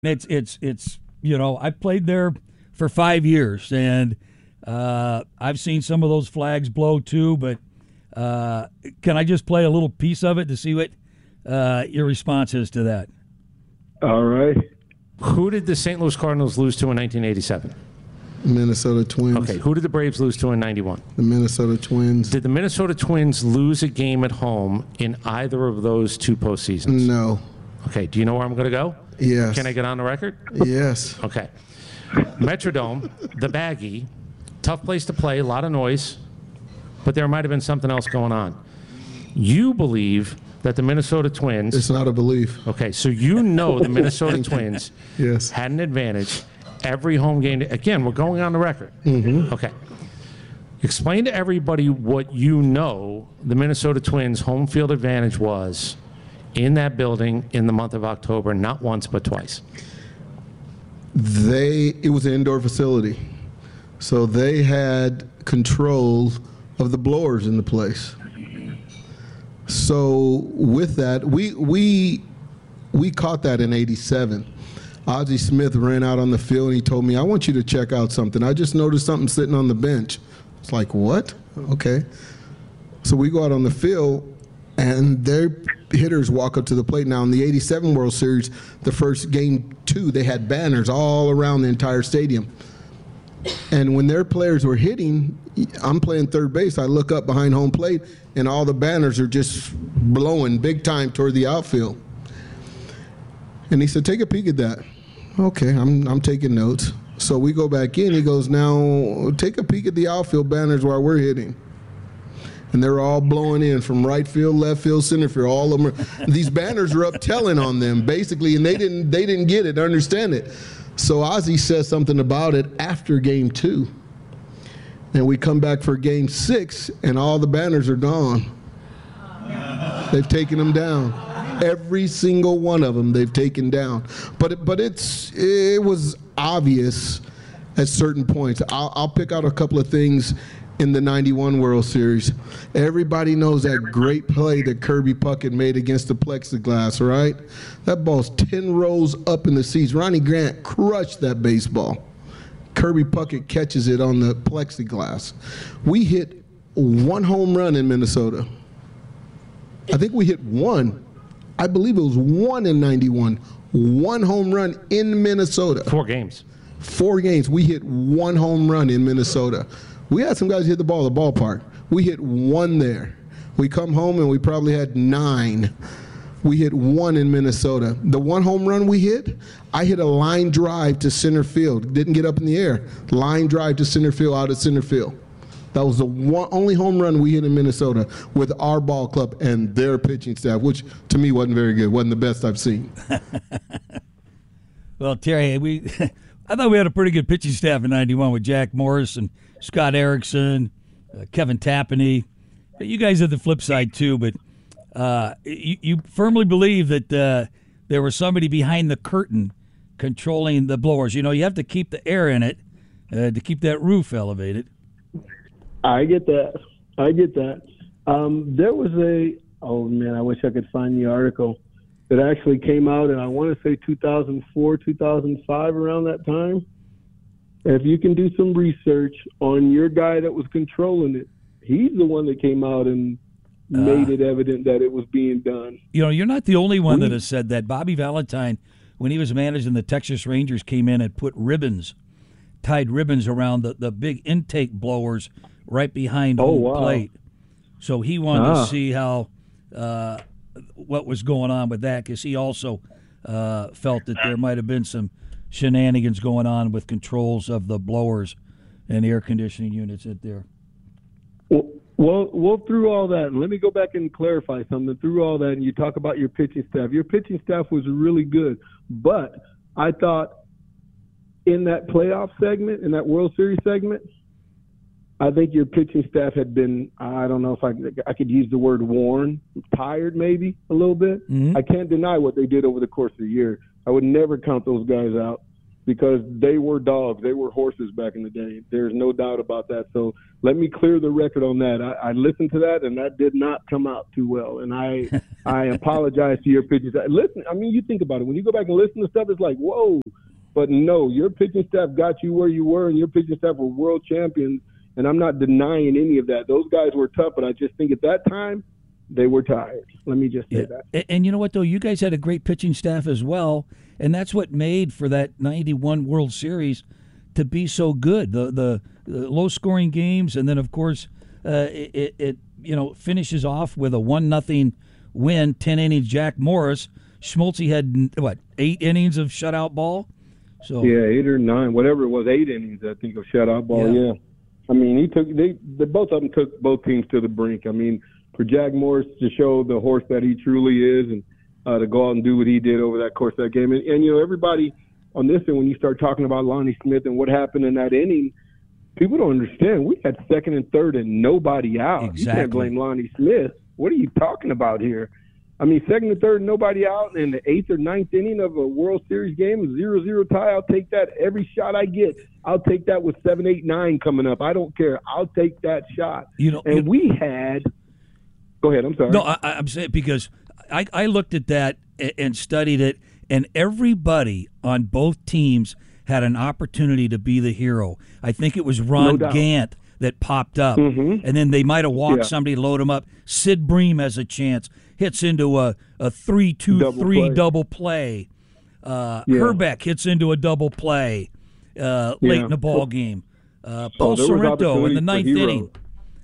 It's I played there for 5 years, and I've seen some of those flags blow too. But can I just play a little piece of it to see what your response is to that? All right. Who did the St. Louis Cardinals lose to in 1987? Minnesota Twins. Okay, who did the Braves lose to in 91? The Minnesota Twins. Did the Minnesota Twins lose a game at home in either of those two postseasons? No. Okay, do you know where I'm going to go? Yes. Can I get on the record? Yes. Okay. Metrodome, the Baggie, tough place to play, a lot of noise, but there might have been something else going on. You believe that the Minnesota Twins... It's not a belief. Okay, so you know the Minnesota Twins Yes. had an advantage every home game. Again, we're going on the record. Mm-hmm. Okay. Explain to everybody what you know the Minnesota Twins' home field advantage was in that building in the month of October, not once but twice. It was an indoor facility, so they had control of the blowers in the place. So with that, we caught that in '87. Ozzie Smith ran out on the field and he told me, "I want you to check out something. I just noticed something sitting on the bench." It's like, what? Okay. So we go out on the field and their hitters walk up to the plate. Now in the '87 World Series, the first game 2, they had banners all around the entire stadium. And when their players were hitting, I'm playing third base. I look up behind home plate, and all the banners are just blowing big time toward the outfield. And he said, "Take a peek at that." Okay, I'm taking notes. So we go back in. He goes, "Now take a peek at the outfield banners while we're hitting." And they're all blowing in from right field, left field, center field. All of them these banners are up telling on them basically, and they didn't get it, understand it. So Ozzie says something about it after game 2. And we come back for game 6, and all the banners are gone. They've taken them down. Every single one of them they've taken down. But it was obvious at certain points. I'll pick out a couple of things in the '91 World Series. Everybody knows that great play that Kirby Puckett made against the plexiglass, right? That ball's 10 rows up in the seats. Ronnie Grant crushed that baseball. Kirby Puckett catches it on the plexiglass. We hit 1 home run in Minnesota. I think we hit 1. I believe it was 1 in '91. 1 home run in Minnesota. 4 games. 4 games. We hit 1 home run in Minnesota. We had some guys hit the ball at the ballpark. We hit 1 there. We come home and we probably had 9. We hit 1 in Minnesota. The 1 home run we hit, I hit a line drive to center field. Didn't get up in the air. Line drive to center field, out of center field. That was the only home run we hit in Minnesota with our ball club and their pitching staff, which to me wasn't very good. Wasn't the best I've seen. Well, Terry, I thought we had a pretty good pitching staff in '91 with Jack Morris and Scott Erickson, Kevin Tapani. You guys had the flip side too, but you firmly believe that there was somebody behind the curtain controlling the blowers. You have to keep the air in it to keep that roof elevated. I get that. There was I wish I could find the article that actually came out, and I want to say 2004, 2005, around that time. If you can do some research on your guy that was controlling it, he's the one that came out and made it evident that it was being done. You're not the only one that has said that. Bobby Valentine, when he was managing the Texas Rangers, came in and put tied ribbons around the big intake blowers right behind home plate. So he wanted to see how what was going on with that, because he also felt that there might have been some shenanigans going on with controls of the blowers and air conditioning units at there. Well, through all that, and let me go back and clarify something. Through all that, and you talk about your pitching staff. Your pitching staff was really good, but I thought in that playoff segment, in that World Series segment, I think your pitching staff had been, I don't know if I could use the word worn, tired maybe a little bit. Mm-hmm. I can't deny what they did over the course of the year. I would never count those guys out. because they were dogs. They were horses back in the day. There's no doubt about that. So let me clear the record on that. I listened to that, and that did not come out too well. And I apologize to your pitching staff. Listen, I mean, you think about it. When you go back and listen to stuff, it's like, whoa. But no, your pitching staff got you where you were, and your pitching staff were world champions. And I'm not denying any of that. Those guys were tough, but I just think at that time, they were tired. Let me just say that. And you know what, though? You guys had a great pitching staff as well, and that's what made for that 91 World Series to be so good. The low-scoring games, and then, of course, it finishes off with a 1-0 win, 10 innings, Jack Morris. Schmaltz had, 8 innings of shutout ball? So yeah, 8 or 9, whatever it was, 8 innings, I think, of shutout ball, yeah. I mean, both of them took both teams to the brink. I mean, for Jack Morris to show the horse that he truly is, and to go out and do what he did over that course of that game. And everybody on this end, when you start talking about Lonnie Smith and what happened in that inning, people don't understand. We had second and third and nobody out. Exactly. You can't blame Lonnie Smith. What are you talking about here? I mean, second and third, nobody out, and the 8th or 9th inning of a World Series game, 0-0 tie, I'll take that. Every shot I get, I'll take that with 7, 8, 9 coming up. I don't care. I'll take that shot. We had – go ahead. I'm sorry. No, I'm saying because I looked at that and studied it, and everybody on both teams had an opportunity to be the hero. I think it was Ron Gant that popped up, and then they might have walked somebody, load him up. Sid Bream has a chance. Hits into a 3-2-3 double play. Herbeck hits into a double play late in the ball game. Paul Sorrento in the 9th inning.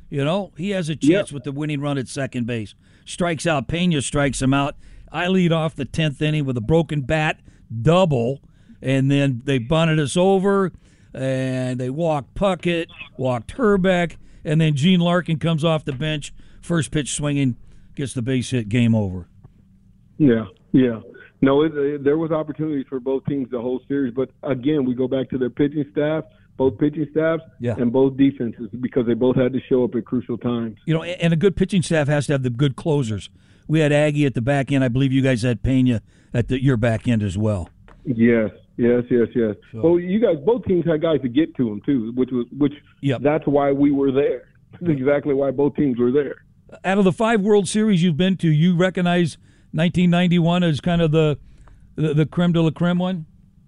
He has a chance with the winning run at second base. Strikes out. Pena strikes him out. I lead off the 10th inning with a broken bat double, and then they bunted us over, and they walked Puckett, walked Herbeck, and then Gene Larkin comes off the bench, first pitch swinging, gets the base hit, game over. Yeah. No, there was opportunities for both teams the whole series, but again, we go back to their pitching staff, both pitching staffs and both defenses, because they both had to show up at crucial times. And a good pitching staff has to have the good closers. We had Aggie at the back end. I believe you guys had Pena at your back end as well. Yes. So, well, you guys, both teams had guys to get to them too, which that's why we were there. That's exactly why both teams were there. Out of the 5 World Series you've been to, you recognize 1991 as kind of the creme de la creme one?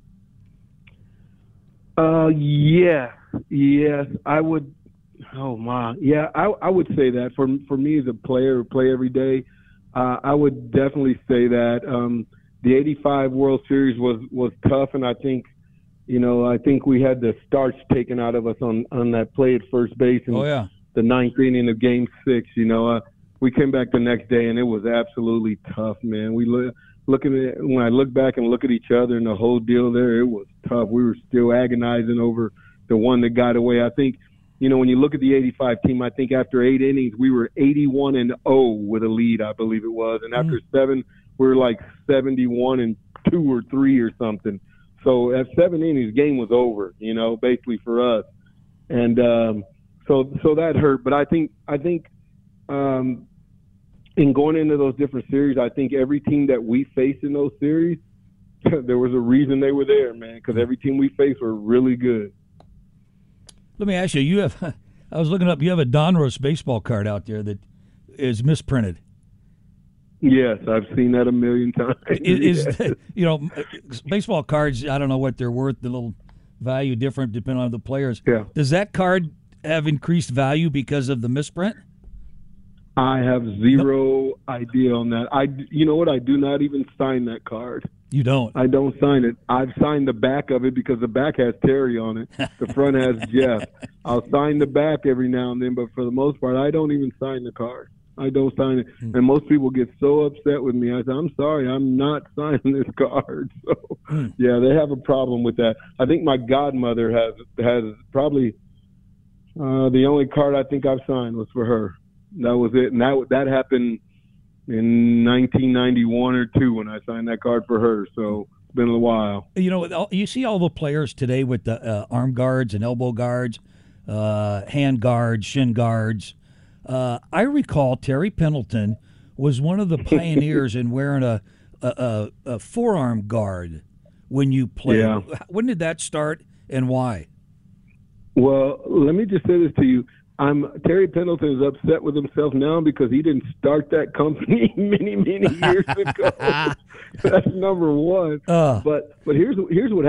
Yes, I would. Oh my, yeah, I would say that for me as a player who play every day, I would definitely say that. The '85 World Series was tough, and I think we had the starch taken out of us on that play at first base. And the 9th inning of Game 6. We came back the next day, and it was absolutely tough, man. When I look back and look at each other and the whole deal there, it was tough. We were still agonizing over the one that got away. I think, when you look at the '85 team, I think after 8 innings, we were 81-0 with a lead, I believe it was. And after 7, we were like 71-2 or 3 or something. So at 7 innings, game was over, basically for us. And so that hurt. But I think in going into those different series, I think every team that we faced in those series, there was a reason they were there, man, because every team we faced were really good. Let me ask you, I was looking up, you have a Donruss baseball card out there that is misprinted. Yes, I've seen that a million times. Baseball cards, I don't know what they're worth, the little value different depending on the players. Yeah. Does that card have increased value because of the misprint? I have zero idea on that. You know what? I do not even sign that card. You don't? I don't sign it. I've signed the back of it because the back has Terry on it. The front has Jeff. I'll sign the back every now and then, but for the most part, I don't even sign the card. I don't sign it. And most people get so upset with me. I say, I'm sorry, I'm not signing this card. So, yeah, they have a problem with that. I think my godmother has probably the only card I think I've signed was for her. That was it. And that happened in 1991 or 2 when I signed that card for her. So it's been a while. You see all the players today with the arm guards and elbow guards, hand guards, shin guards. I recall Terry Pendleton was one of the pioneers in wearing a forearm guard when you played. Yeah. When did that start and why? Well, let me just say this to you. Terry Pendleton is upset with himself now because he didn't start that company many years ago. That's number one. But here's what